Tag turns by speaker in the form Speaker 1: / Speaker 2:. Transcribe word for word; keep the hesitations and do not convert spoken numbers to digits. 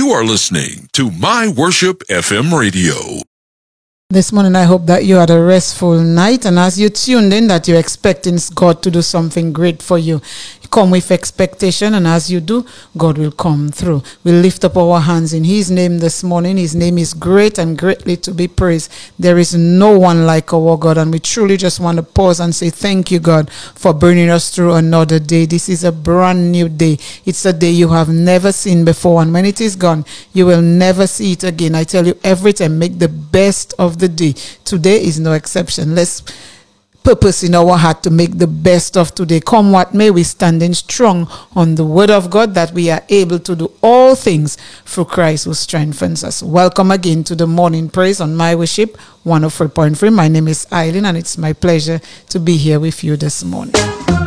Speaker 1: You are listening to My Worship F M Radio.
Speaker 2: This morning, I hope that you had a restful night, and as you tuned in, that you're expecting God to do something great for you. You come with expectation, and as you do, God will come through. We lift up our hands in His name this morning. His name is great and greatly to be praised. There is no one like our God, and we truly just want to pause and say thank you, God, for bringing us through another day. This is a brand new day. It's a day you have never seen before, and when it is gone, you will never see it again. I tell you every time, make the best of the day. Today is no exception. Let's purpose in our heart to make the best of today. Come what may, we standing strong on the word of God that we are able to do all things through Christ who strengthens us. Welcome again to the morning praise on My Worship one oh three point three. My name is Eileen, and it's my pleasure to be here with you this morning.